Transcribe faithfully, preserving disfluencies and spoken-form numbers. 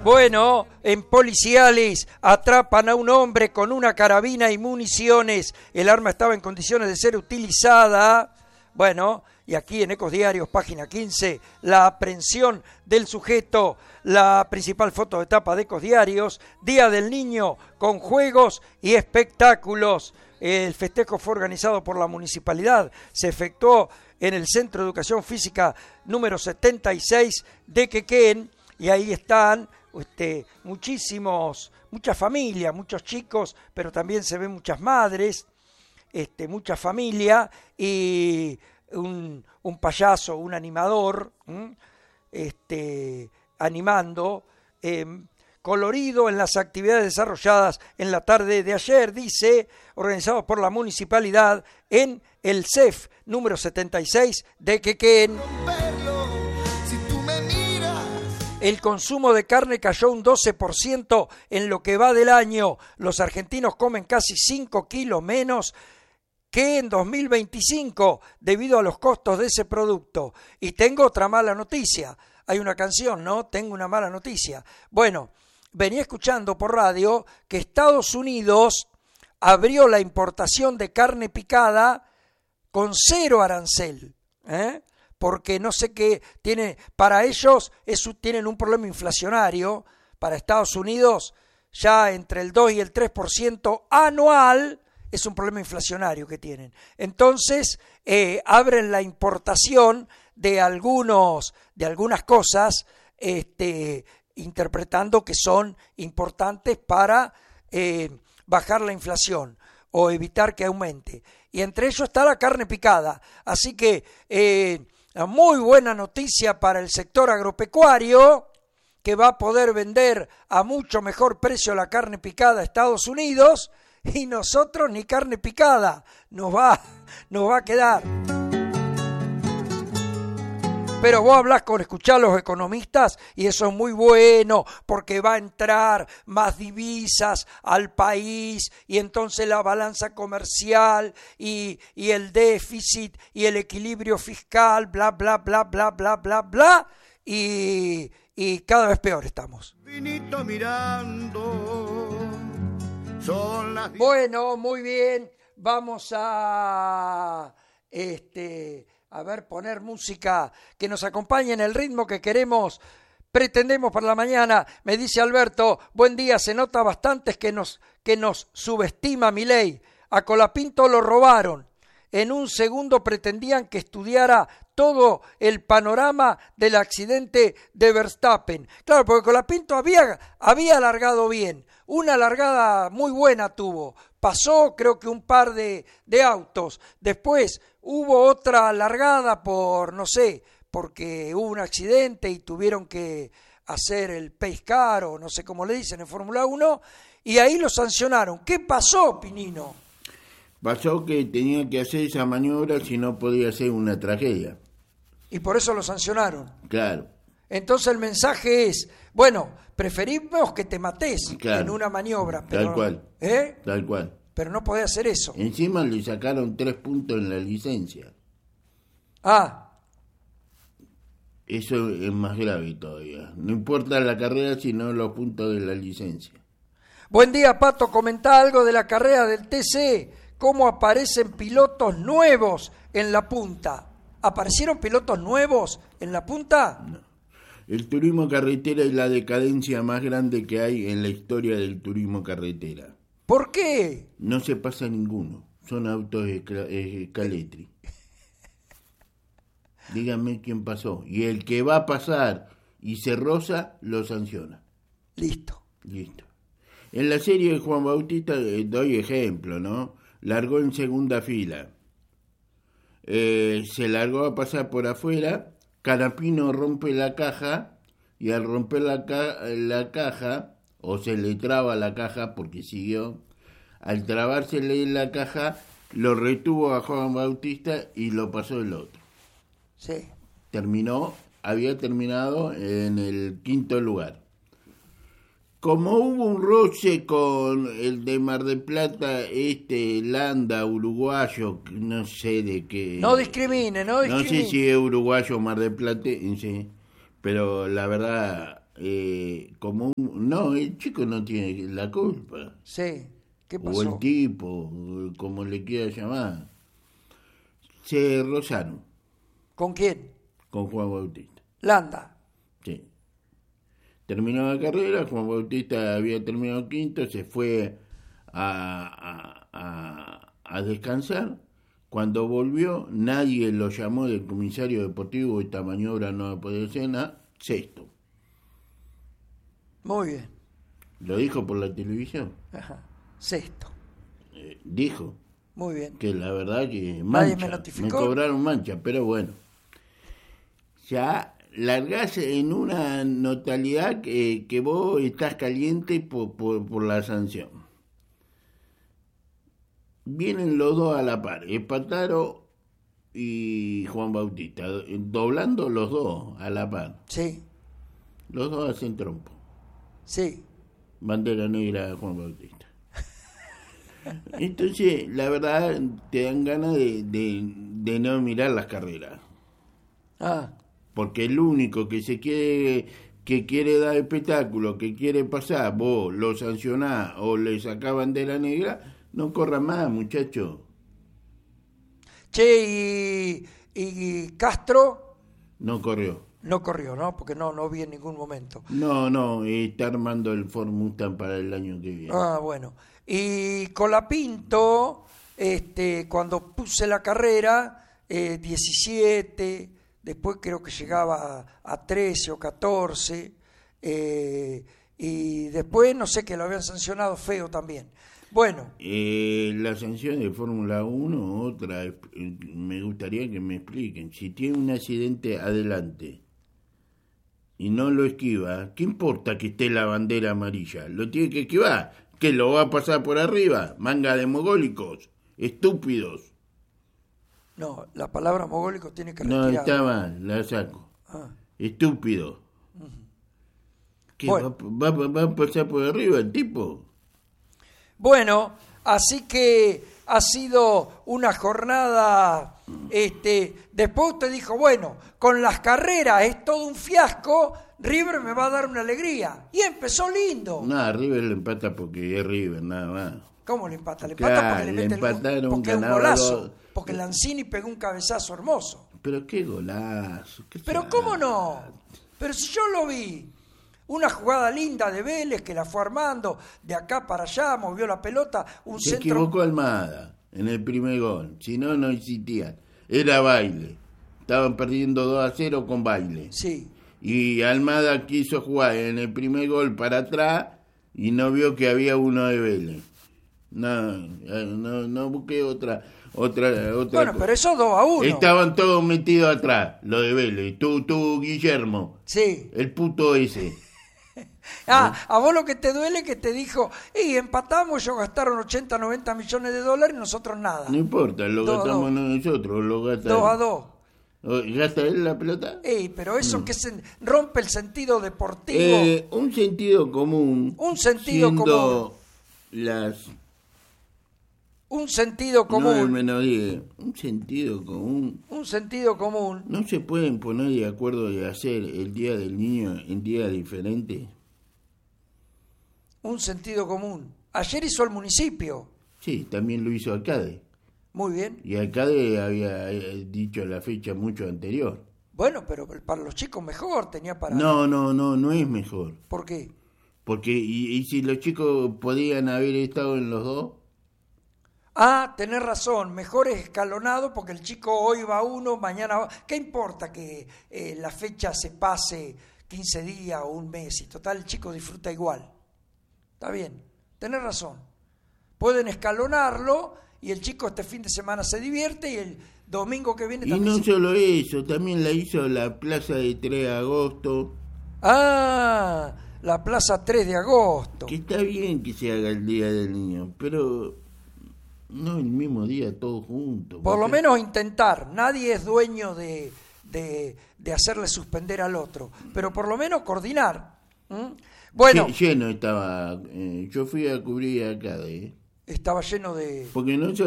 Bueno, en Policiales atrapan a un hombre con una carabina y municiones. El arma estaba en condiciones de ser utilizada. Bueno, y aquí en Ecos Diarios, página quince, la aprehensión del sujeto, la principal foto de tapa de Ecos Diarios, Día del Niño con juegos y espectáculos. El festejo fue organizado por la municipalidad, se efectuó en el Centro de Educación Física número setenta y seis de Quequén, y ahí están este, muchísimos, muchas familias, muchos chicos, pero también se ven muchas madres, este, mucha familia, y un, un payaso, un animador, ¿m? este, animando, eh, colorido en las actividades desarrolladas en la tarde de ayer, dice, organizado por la municipalidad en el C E F número setenta y seis de Quequén. El consumo de carne cayó un doce por ciento en lo que va del año. Los argentinos comen casi cinco kilos menos que en dos mil veinticinco debido a los costos de ese producto. Y tengo otra mala noticia. Hay una canción, ¿no? Tengo una mala noticia. Bueno, venía escuchando por radio que Estados Unidos abrió la importación de carne picada con cero arancel, ¿eh? Porque no sé qué tiene, para ellos es, tienen un problema inflacionario, para Estados Unidos ya entre el dos y el tres por ciento anual es un problema inflacionario que tienen. Entonces eh, abren la importación de algunos, de algunas cosas, este, interpretando que son importantes para eh, bajar la inflación o evitar que aumente. Y entre ellos está la carne picada. Así que eh, muy buena noticia para el sector agropecuario, que va a poder vender a mucho mejor precio la carne picada a Estados Unidos, y nosotros ni carne picada nos va, nos va a quedar. Pero vos hablás con, escuchá a los economistas y eso es muy bueno porque va a entrar más divisas al país y entonces la balanza comercial y, y el déficit y el equilibrio fiscal, bla, bla, bla, bla, bla, bla, bla, y, y cada vez peor estamos. Vinito mirando, son las... Bueno, muy bien, vamos a... este a ver, poner música que nos acompañe en el ritmo que queremos, pretendemos para la mañana. Me dice Alberto, buen día, se nota bastante que nos, que nos subestima Milei. A Colapinto lo robaron. En un segundo pretendían que estudiara todo el panorama del accidente de Verstappen. Claro, porque Colapinto había, había alargado bien, una largada muy buena tuvo. Pasó creo que un par de, de autos. Después hubo otra largada por, no sé, porque hubo un accidente y tuvieron que hacer el pace car o no sé cómo le dicen en Fórmula uno, y ahí lo sancionaron. ¿Qué pasó, Pinino? Pasó que tenía que hacer esa maniobra si no podía ser una tragedia. Y por eso lo sancionaron. Claro. Entonces el mensaje es, bueno, preferimos que te mates claro. en una maniobra. Pero, Tal cual. ¿eh? Tal cual. Pero no podés hacer eso. Encima le sacaron tres puntos en la licencia. Ah. Eso es más grave todavía. No importa la carrera, sino los puntos de la licencia. Buen día, Pato. Comentá algo de la carrera del T C. ¿Cómo aparecen pilotos nuevos en la punta? ¿Aparecieron pilotos nuevos en la punta? No. El turismo carretera es la decadencia más grande que hay en la historia del turismo carretera. ¿Por qué? No se pasa ninguno. Son autos escaletri. Díganme quién pasó. Y el que va a pasar y se roza, lo sanciona. Listo. Listo. En la serie de Juan Bautista eh, doy ejemplo, ¿no? Largó en segunda fila. Eh, se largó a pasar por afuera. Canapino rompe la caja y al romper la, ca- la caja, o se le traba la caja porque siguió, al trabársele la caja, lo retuvo a Juan Bautista y lo pasó el otro. Sí. Terminó, había terminado en el quinto lugar. Como hubo un roce con el de Mar del Plata, este Landa, uruguayo, no sé de qué... No discrimine, no discrimine. No sé si es uruguayo o Mar del Plata, sí, pero la verdad eh, como un... No, el chico no tiene la culpa. Sí, ¿qué pasó? O el tipo, como le quiera llamar. Se rozaron. ¿Con quién? Con Juan Bautista. Landa. Sí. Terminó la carrera, Juan Bautista había terminado quinto, se fue a, a, a, a descansar. Cuando volvió, nadie lo llamó del comisario deportivo, esta maniobra no va a poder ser nada, sexto. Muy bien. Lo dijo por la televisión. Ajá. Sexto. Eh, dijo. Muy bien. Que la verdad que Nadie mancha, me notificó. me cobraron mancha, pero bueno. Ya largás en una notalidad que, que vos estás caliente por, por, por la sanción. Vienen los dos a la par, Espataro y Juan Bautista, doblando los dos a la par. Sí, Los dos hacen trompo. sí. Bandera negra Juan Bautista. Entonces, la verdad, te dan ganas de, de, de no mirar las carreras. Ah, Porque el único que se quiere, que quiere dar espectáculo, que quiere pasar, vos lo sancionás o le sacás bandera negra, no corra más, muchacho. che, y, y Castro No corrió. no corrió, ¿no? Porque no, no vi en ningún momento. No, no, está armando el Ford Mustang para el año que viene. Ah, bueno. Y Colapinto, este, cuando puse la carrera, eh, diecisiete, después creo que llegaba a, a trece o catorce, eh, y después no sé que lo habían sancionado feo también. Bueno, Eh, la sanción de Fórmula uno, otra, eh, me gustaría que me expliquen. Si tiene un accidente adelante y no lo esquiva, ¿qué importa que esté la bandera amarilla? Lo tiene que esquivar. ¿Que lo va a pasar por arriba? Manga de mogólicos, estúpidos. no, la palabra mogólico tiene que No, retirarla. está mal, la saco. Ah, Estúpido. ¿Qué, Bueno. va, va- va a pasar por arriba el tipo? bueno, así que ha sido una jornada, este, después usted dijo, bueno, con las carreras es todo un fiasco, River me va a dar una alegría. Y empezó lindo. Nada, River le empata porque es River, nada más. ¿Cómo le empata? Le empata Claro, porque le le mete el gol, empataron, porque es un ganaba golazo, dos. porque Lanzini pegó un cabezazo hermoso. Pero qué golazo. Qué Pero sa- ¿cómo no? Pero si yo lo vi, una jugada linda de Vélez que la fue armando de acá para allá, movió la pelota, un Se centro. equivocó Almada en el primer gol. Si no, no existían. Era baile. Estaban perdiendo dos a cero con baile. Sí, Y Almada quiso jugar en el primer gol para atrás y no vio que había uno de Vélez. No, eh, no, no busqué otra, otra, otra. bueno, cosa. pero eso dos a uno. Estaban todos metidos atrás, lo de Vélez. Tú, tú, Guillermo, Sí. el puto ese. Ah, a vos lo que te duele es que te dijo, y empatamos, ellos gastaron ochenta, noventa millones de dólares y nosotros nada. No importa, lo Dos a gastamos dos. nosotros, lo gasta Dos a él. dos. Oh, ¿Gasta él la pelota? Ey, pero eso que se rompe el sentido deportivo. Eh, un sentido común. Un sentido siendo común. Las Un sentido no el común. menor día, un sentido común. Un sentido común. ¿No se pueden poner de acuerdo de hacer el Día del Niño en día diferente? Un sentido común. Ayer hizo el municipio. Sí, también lo hizo Alcade. Muy bien. Y Alcade había eh, dicho la fecha mucho anterior. Bueno, pero para los chicos mejor tenía para... No, no, no, no es mejor. ¿Por qué? Porque, y, y si los chicos podían haber estado en los dos, Ah, tenés razón, mejor es escalonado porque el chico hoy va uno, mañana va... ¿Qué importa que eh, la fecha se pase quince días o un mes? Y total, el chico disfruta igual. Está bien, tenés razón. Pueden escalonarlo y el chico este fin de semana se divierte y el domingo que viene y también no se... solo eso, también la hizo la plaza de tres de agosto, Ah, la plaza tres de agosto. que está bien que se haga el Día del Niño, pero no el mismo día todos juntos. Por lo porque- menos intentar, nadie es dueño de, de, de hacerle suspender al otro, pero por lo menos coordinar. ¿Mm? Bueno, Lle- lleno estaba, eh, yo fui a cubrir acá, ¿eh? estaba lleno de... porque no